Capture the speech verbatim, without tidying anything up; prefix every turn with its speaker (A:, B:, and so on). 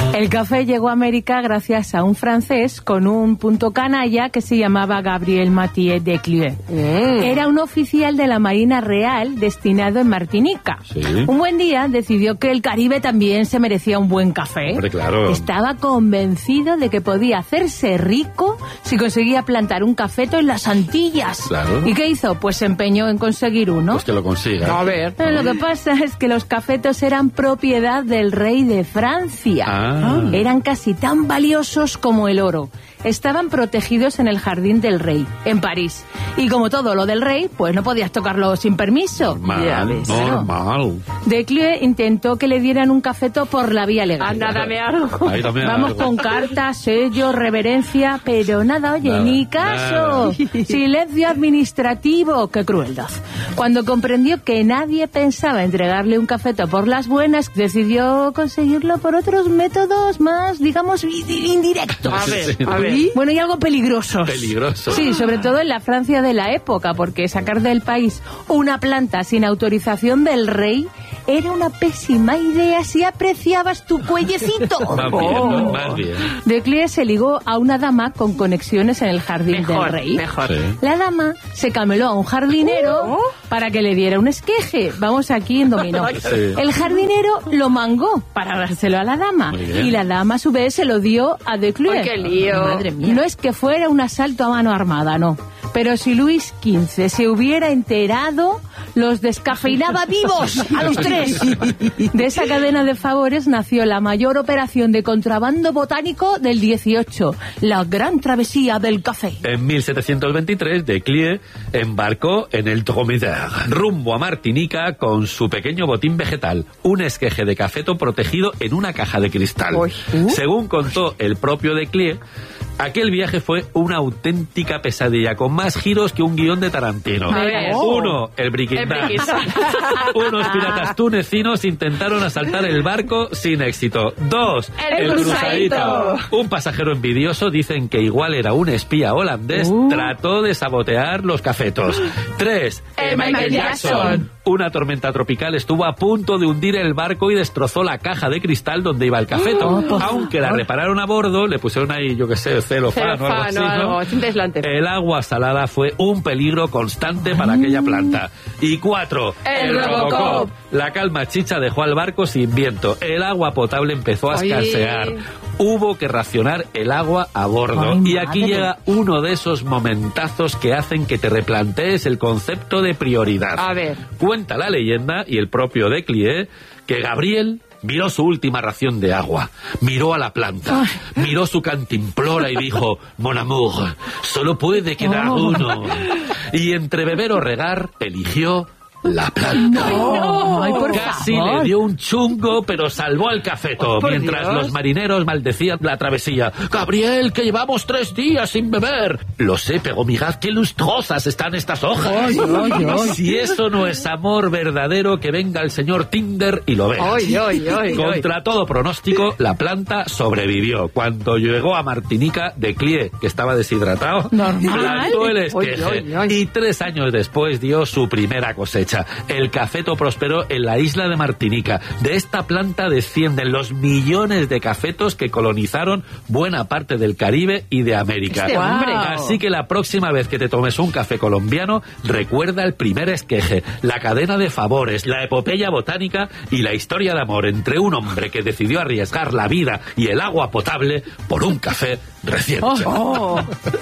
A: El café llegó a América gracias a un francés con un punto canalla que se llamaba Gabriel Mathieu de Clieu. Mm. Era un oficial de la Marina Real destinado en Martinica.
B: ¿Sí?
A: Un buen día decidió que el Caribe también se merecía un buen café.
B: Hombre, claro.
A: Estaba convencido de que podía hacerse rico si conseguía plantar un cafeto en las Antillas.
B: Claro.
A: ¿Y qué hizo? Pues se empeñó en conseguir uno.
B: Pues que lo consiga.
C: A ver.
A: Pero lo que pasa es que los cafetos eran propiedad del rey de Francia.
B: Ah.
A: Eran casi tan valiosos como el oro. Estaban protegidos en el jardín del rey, en París. Y como todo lo del rey, pues no podías tocarlo sin permiso.
B: Normal, normal.
A: De Clieu intentó que le dieran un cafeto por la vía legal.
C: Anda, dame algo.
B: Ahí dame
A: Vamos
B: algo.
A: con cartas, sello, reverencia, pero nada, oye,
B: Nada,
A: ni caso.
B: nada.
A: Silencio administrativo, qué crueldad. Cuando comprendió que nadie pensaba entregarle un cafeto por las buenas, decidió conseguirlo por otros métodos más, digamos, indirectos.
C: A ver,
B: Sí.
C: a ver.
A: Bueno, y algo peligrosos.
B: Peligroso.
A: Sí, sobre todo en la Francia de la época, porque sacar del país una planta sin autorización del rey era una pésima idea si apreciabas tu cuellecito.
B: Más bien,
A: Oh.
B: más bien.
A: De Clieu se ligó a una dama con conexiones en el jardín
C: Mejor,
A: del rey.
C: mejor.
B: Sí.
A: La dama se cameló a un jardinero
C: Oh.
A: para que le diera un esqueje. Vamos aquí en dominó.
B: Sí.
A: El jardinero lo mangó para dárselo a la dama.
B: Muy bien.
A: Y la dama a su vez se lo dio a De Clieu.
C: ¡Ay, qué lío!
A: Madre mía. No es que fuera un asalto a mano armada, no. Pero si Luis quince se hubiera enterado, los descafeinaba vivos a los tres. De esa cadena de favores nació la mayor operación de contrabando botánico del dieciocho, la gran travesía del café.
B: En mil setecientos veintitrés, De Clieu embarcó en el Dromedar, rumbo a Martinica con su pequeño botín vegetal, un esqueje de cafeto protegido en una caja de cristal.
C: Uy.
B: Según contó el propio De Clieu, aquel viaje fue una auténtica pesadilla, con más giros que un guión de Tarantino.
C: A ver.
B: Uno, el Breaking
C: El
B: Bad.
C: Breaking Bad.
B: Unos piratas tunecinos intentaron asaltar el barco sin éxito. Dos,
C: El cruzadito.
B: Un pasajero envidioso, dicen que igual era un espía holandés,
A: Uh.
B: trató de sabotear los cafetos. Tres,
C: El Michael Jackson.
B: Una tormenta tropical estuvo a punto de hundir el barco y destrozó la caja de cristal donde iba el cafeto.
A: Oh, por
B: Aunque la repararon a bordo, le pusieron ahí, yo qué sé, celofán o algo así,
C: Celofán o
B: ¿no?
C: algo, cinta aislante.
B: El agua salada fue un peligro constante para aquella planta. Y cuatro,
C: El Robocop.
B: La calma chicha dejó al barco sin viento. El agua potable empezó a
C: Oye.
B: escasear. Hubo que racionar el agua a bordo.
A: Ay,
B: y aquí
A: madre.
B: llega uno de esos momentazos que hacen que te replantees el concepto de prioridad.
C: A ver.
B: Cuenta la leyenda, y el propio De Clieu, que Gabriel miró su última ración de agua, miró a la planta, miró su cantimplora y dijo: Mon amour, solo puede quedar
A: Oh.
B: uno. Y entre beber o regar, eligió la planta.
A: No, ay, por
B: Casi
A: favor.
B: le dio un chungo, pero salvó al cafeto,
C: Oh, por
B: mientras
C: Dios.
B: los marineros maldecían la travesía. Gabriel, que llevamos tres días sin beber. Lo sé, pero mirad qué lustrosas están estas hojas.
A: Ay, ay, ay.
B: Si eso no es amor verdadero, que venga el señor Tinder y lo vea.
C: Ay, ay, ay,
B: Contra todo pronóstico, la planta sobrevivió. Cuando llegó a Martinica, De Clieu, que estaba deshidratado,
A: Normal.
B: plantó el esqueje.
C: Ay, ay, ay.
B: Y tres años después dio su primera cosecha. El cafeto prosperó en la isla de Martinica. De esta planta descienden los millones de cafetos que colonizaron buena parte del Caribe y de América.
C: Este hombre.
B: Así que la próxima vez que te tomes un café colombiano, recuerda el primer esqueje, la cadena de favores, la epopeya botánica y la historia de amor entre un hombre que decidió arriesgar la vida y el agua potable por un café recién hecho.
C: Oh.